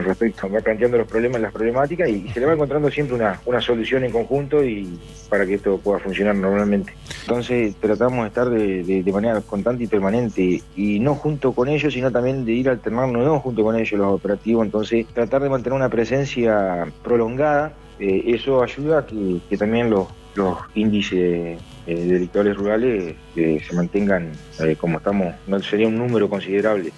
respecto, va planteando los problemas, las problemáticas y se le va encontrando siempre una solución en conjunto y para que esto pueda funcionar normalmente. Entonces tratamos de estar de manera constante y permanente y no junto con ellos, sino también de ir alternándonos junto con ellos los operativos. Entonces tratar de mantener una presencia prolongada, eso ayuda a que también los índices delictuales rurales se mantengan como estamos, no sería un número considerable.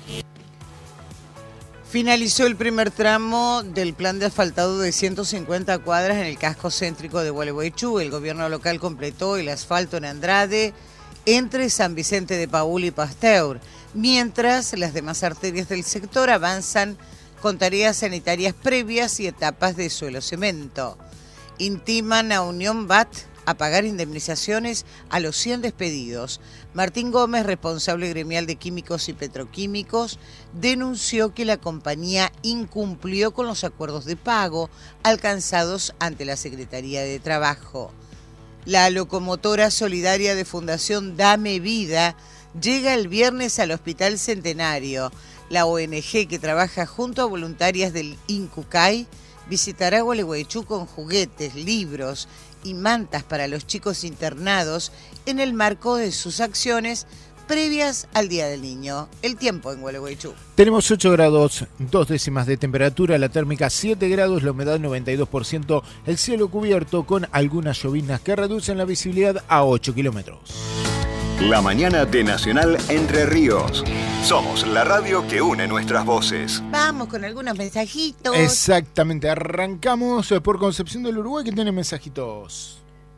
Finalizó el primer tramo del plan de asfaltado de 150 cuadras en el casco céntrico de Gualeguaychú. El gobierno local completó el asfalto en Andrade entre San Vicente de Paúl y Pasteur, mientras las demás arterias del sector avanzan con tareas sanitarias previas y etapas de suelo cemento. Intiman a Unión BAT a pagar indemnizaciones a los 100 despedidos. Martín Gómez, responsable gremial de Químicos y Petroquímicos, denunció que la compañía incumplió con los acuerdos de pago alcanzados ante la Secretaría de Trabajo. La locomotora solidaria de Fundación Dame Vida llega el viernes al Hospital Centenario. La ONG, que trabaja junto a voluntarias del INCUCAI, visitará Gualeguaychú con juguetes, libros y mantas para los chicos internados en el marco de sus acciones previas al Día del Niño. El tiempo en Gualeguaychú. Tenemos 8 grados, 2 décimas de temperatura, la térmica 7 grados, la humedad 92%, el cielo cubierto con algunas lloviznas que reducen la visibilidad a 8 kilómetros. La mañana de Nacional Entre Ríos. Somos la radio que une nuestras voces. Vamos con algunos mensajitos. Exactamente, arrancamos por Concepción del Uruguay, que tiene mensajitos.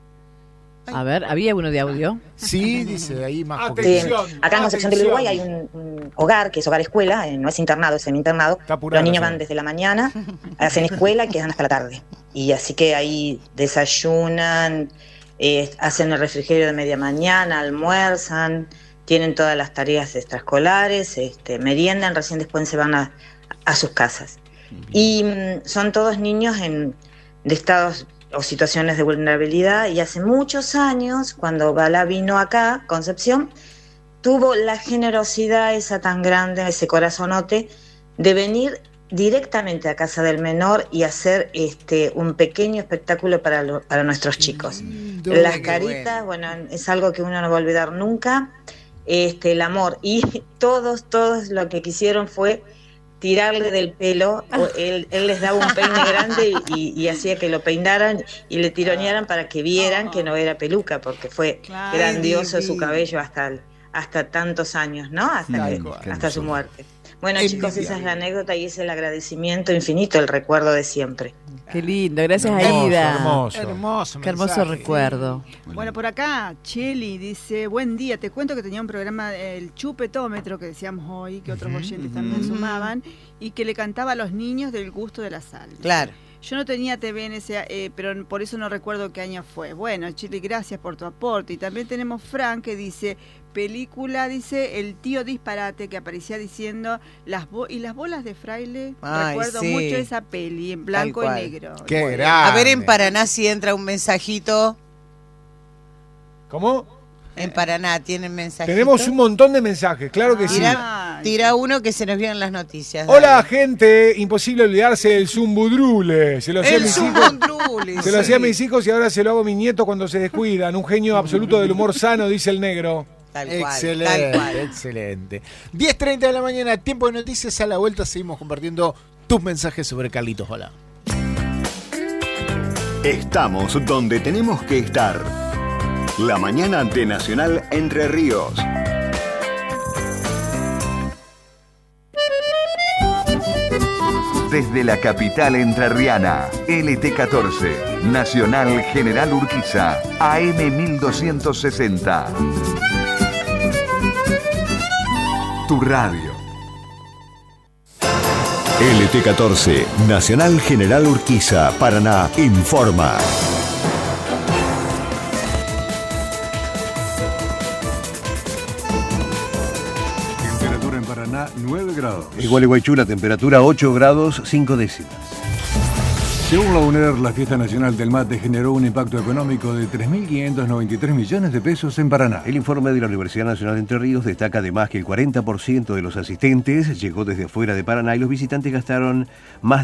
A ver, ¿había uno de audio? Sí, dice ahí más. Acá en Concepción del Uruguay hay un hogar, que es hogar escuela, no es internado, es semi-internado. Los niños van desde la mañana, hacen escuela y quedan hasta la tarde. Y así que ahí desayunan, hacen el refrigerio de media mañana, almuerzan, tienen todas las tareas extraescolares, meriendan, recién después se van a sus casas. Y son todos niños de estados o situaciones de vulnerabilidad, y hace muchos años, cuando Balá vino acá, Concepción, tuvo la generosidad esa tan grande, ese corazonote, de venir directamente a casa del menor y hacer un pequeño espectáculo para nuestros chicos. Las caritas, bueno, es algo que uno no va a olvidar nunca, el amor, y todos lo que quisieron fue tirarle del pelo. Él les daba un peine grande y hacía que lo peinaran y le tironearan para que vieran que no era peluca, porque fue grandioso su cabello hasta tantos años, ¿no? Hasta su muerte. Bueno, chicos, esa es la anécdota y es el agradecimiento infinito, el recuerdo de siempre. Qué lindo, gracias Aida. Hermoso. Qué hermoso recuerdo. Bueno, por acá, Cheli dice, buen día, te cuento que tenía un programa, el chupetómetro, que decíamos hoy, que otros oyentes también sumaban, y que le cantaba a los niños del gusto de la sal. Claro. Yo no tenía TV en ese, pero por eso no recuerdo qué año fue. Bueno, Chile, gracias por tu aporte. Y también tenemos Frank, que dice, película, dice, El tío disparate, que aparecía diciendo, las bolas de fraile. Recuerdo mucho esa peli, en blanco y negro. Qué grande. A ver en Paraná si entra un mensajito. ¿Cómo? En Paraná tienen mensajitos. Tenemos un montón de mensajes, claro que sí. Tira uno que se nos vieron las noticias. Hola, dale. Gente, imposible olvidarse del zumbudrule. Se lo hacía a mis hijos y ahora se lo hago a mi nieto cuando se descuidan. Un genio absoluto del humor sano, dice el negro. Excelente. 10:30 de la mañana, tiempo de noticias. A la vuelta seguimos compartiendo tus mensajes sobre Carlitos Balá. Estamos donde tenemos que estar. La mañana de Nacional Entre Ríos. Desde la capital entrerriana, LT14, Nacional General Urquiza, AM 1260. Tu radio. LT14, Nacional General Urquiza, Paraná, informa. Temperatura en Paraná, 9 grados. En Gualeguaychú la temperatura 8 grados 5 décimas. Según la UNER, la fiesta nacional del mate generó un impacto económico de 3.593 millones de pesos en Paraná. El informe de la Universidad Nacional de Entre Ríos destaca además que el 40% de los asistentes llegó desde afuera de Paraná y los visitantes gastaron más